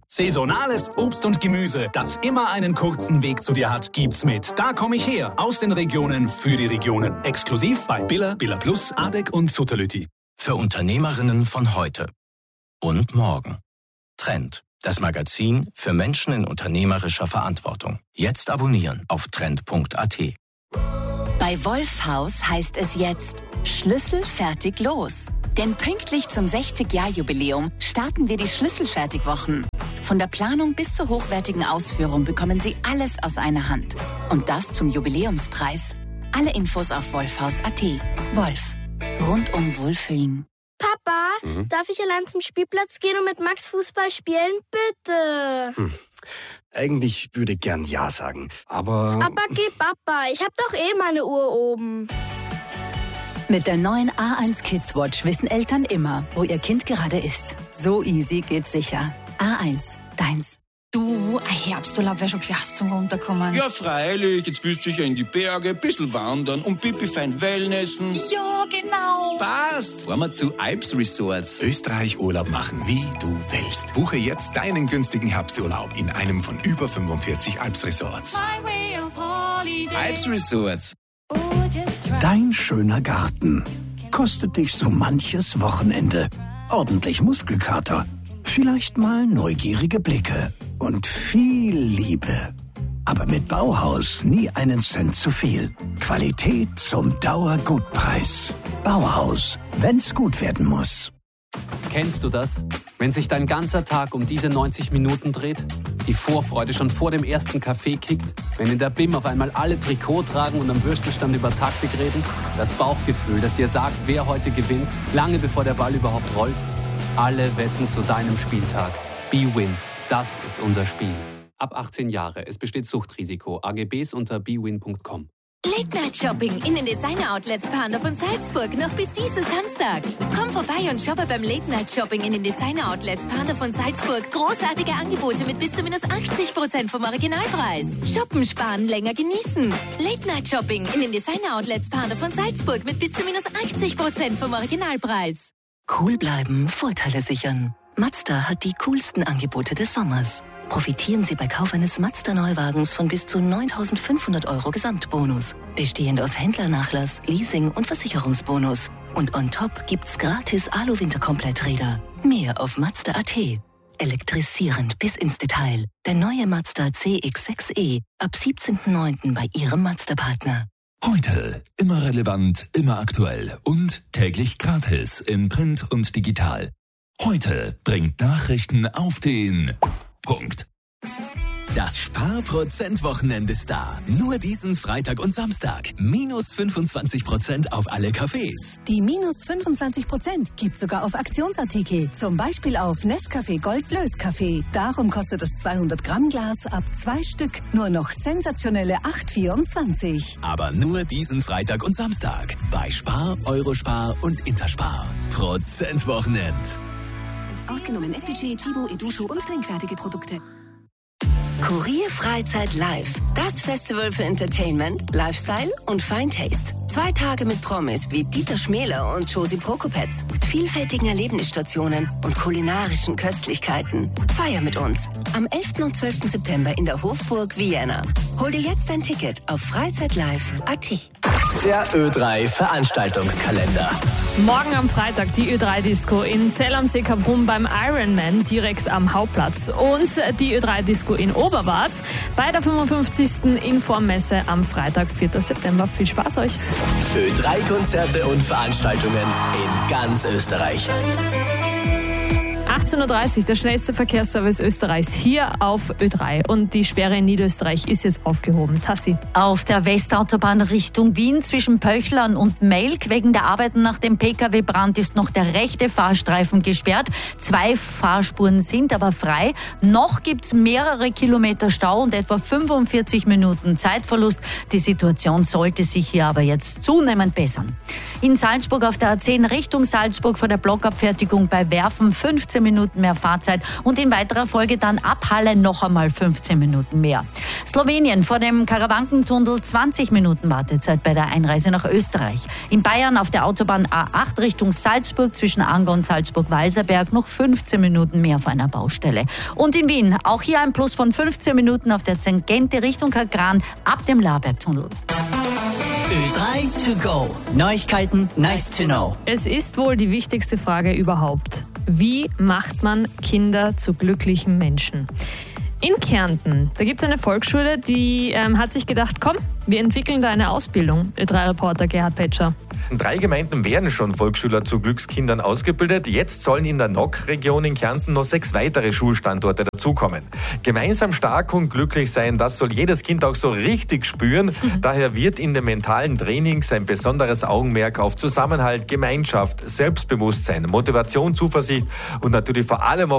Saisonales Obst und Gemüse, das immer einen kurzen Weg zu dir hat, gibt's mit Da komm ich her, aus den Regionen für die Regionen. Exklusiv bei Billa, Billa Plus, Adek und Sutterlütti. Für Unternehmerinnen von heute und morgen. Trend, das Magazin für Menschen in unternehmerischer Verantwortung. Jetzt abonnieren auf trend.at. Bei Wolfhaus heißt es jetzt Schlüssel fertig los. Denn pünktlich zum 60-Jahr-Jubiläum starten wir die Schlüsselfertigwochen. Von der Planung bis zur hochwertigen Ausführung bekommen Sie alles aus einer Hand. Und das zum Jubiläumspreis. Alle Infos auf wolfhaus.at. Wolf. Rundum Wohlfühlen. Papa, darf ich allein zum Spielplatz gehen und mit Max Fußball spielen? Bitte. Eigentlich würde ich gern Ja sagen, aber... Aber geh, Papa, ich hab doch eh meine Uhr oben. Mit der neuen A1 Kids Watch wissen Eltern immer, wo ihr Kind gerade ist. So easy geht's sicher. A1, deins. Du, ein Herbsturlaub wäre schon klasse zum Runterkommen. Ja, freilich. Jetzt bist du sicher in die Berge, bisschen wandern und Pipi fein Wellnessen. Ja, genau. Passt. Fahren wir zu Alps Resorts. Österreich Urlaub machen, wie du willst. Buche jetzt deinen günstigen Herbsturlaub in einem von über 45 Alps Resorts. Alps Resorts. Dein schöner Garten kostet dich so manches Wochenende. Ordentlich Muskelkater, vielleicht mal neugierige Blicke und viel Liebe. Aber mit Bauhaus nie einen Cent zu viel. Qualität zum Dauergutpreis. Bauhaus, wenn's gut werden muss. Kennst du das? Wenn sich dein ganzer Tag um diese 90 Minuten dreht? Die Vorfreude schon vor dem ersten Kaffee kickt? Wenn in der BIM auf einmal alle Trikot tragen und am Würstelstand über Taktik reden? Das Bauchgefühl, das dir sagt, wer heute gewinnt, lange bevor der Ball überhaupt rollt? Alle wetten zu deinem Spieltag. BWin, das ist unser Spiel. Ab 18 Jahre, es besteht Suchtrisiko. AGBs unter bwin.com. Late-Night-Shopping in den Designer-Outlets Pandorf und Salzburg noch bis diesen Samstag. Komm vorbei und shoppe beim Late-Night-Shopping in den Designer-Outlets Pandorf und Salzburg. Großartige Angebote mit bis zu minus 80% vom Originalpreis. Shoppen, sparen, länger genießen. Late-Night-Shopping in den Designer-Outlets Pandorf und Salzburg mit bis zu minus 80% vom Originalpreis. Cool bleiben, Vorteile sichern. Mazda hat die coolsten Angebote des Sommers. Profitieren Sie bei Kauf eines Mazda-Neuwagens von bis zu 9.500 € Gesamtbonus. Bestehend aus Händlernachlass, Leasing und Versicherungsbonus. Und on top gibt's gratis Alu-Winterkompletträder. Mehr auf Mazda.at. Elektrisierend bis ins Detail. Der neue Mazda CX-6e ab 17.09. bei Ihrem Mazda-Partner. Heute immer relevant, immer aktuell und täglich gratis in Print und digital. Heute bringt Nachrichten auf den Punkt. Das Sparprozent-Wochenende ist da. Nur diesen Freitag und Samstag. Minus 25% auf alle Cafés. Die minus 25% gibt sogar auf Aktionsartikel. Zum Beispiel auf Nescafé Gold Löskaffee. Darum kostet das 200 Gramm Glas ab 2 Stück nur noch sensationelle 8,24. Aber nur diesen Freitag und Samstag. Bei Spar, Eurospar und Interspar. Prozentwochenend. Ausgenommen SPG, Chibo, Edusho und trinkfertige Produkte. Kurier Freizeit Live. Das Festival für Entertainment, Lifestyle und Fine Taste. 2 Tage mit Promis wie Dieter Schmäler und Josie Prokopetz. Vielfältigen Erlebnisstationen und kulinarischen Köstlichkeiten. Feier mit uns. Am 11. und 12. September in der Hofburg Vienna. Hol dir jetzt dein Ticket auf freizeitlive.at. Der Ö3 Veranstaltungskalender. Morgen am Freitag die Ö3-Disco in Zell am See Kaprun beim Ironman direkt am Hauptplatz und die Ö3-Disco in Oberwart bei der 55. Informmesse am Freitag, 4. September. Viel Spaß euch! Ö3-Konzerte und Veranstaltungen in ganz Österreich. 18.30 Uhr, der schnellste Verkehrsservice Österreichs hier auf Ö3. Und die Sperre in Niederösterreich ist jetzt aufgehoben. Tassi. Auf der Westautobahn Richtung Wien zwischen Pöchlern und Melk wegen der Arbeiten nach dem Pkw-Brand ist noch der rechte Fahrstreifen gesperrt. 2 Fahrspuren sind aber frei. Noch gibt's mehrere Kilometer Stau und etwa 45 Minuten Zeitverlust. Die Situation sollte sich hier aber jetzt zunehmend bessern. In Salzburg auf der A10 Richtung Salzburg vor der Blockabfertigung bei Werfen 15 Minuten mehr Fahrzeit und in weiterer Folge dann ab Halle noch einmal 15 Minuten mehr. Slowenien vor dem Karawankentunnel 20 Minuten Wartezeit bei der Einreise nach Österreich. In Bayern auf der Autobahn A8 Richtung Salzburg zwischen Anger und Salzburg-Walserberg noch 15 Minuten mehr vor einer Baustelle. Und in Wien auch hier ein Plus von 15 Minuten auf der Tangente Richtung Kagran ab dem Labergtunnel. Ö3 to go. Neuigkeiten, nice to know. Es ist wohl die wichtigste Frage überhaupt. Wie macht man Kinder zu glücklichen Menschen? In Kärnten, da gibt es eine Volksschule, die hat sich gedacht, komm, wir entwickeln da eine Ausbildung. Ö3-Reporter Gerhard Petscher. In 3 Gemeinden werden schon Volksschüler zu Glückskindern ausgebildet. Jetzt sollen in der Nock-Region in Kärnten noch 6 weitere Schulstandorte dazukommen. Gemeinsam stark und glücklich sein, das soll jedes Kind auch so richtig spüren. Daher wird in den mentalen Trainings ein besonderes Augenmerk auf Zusammenhalt, Gemeinschaft, Selbstbewusstsein, Motivation, Zuversicht und natürlich vor allem auf